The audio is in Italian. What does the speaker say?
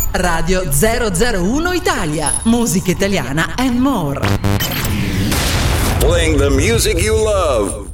Radio 001 Italia, musica italiana and more. Playing the music you love.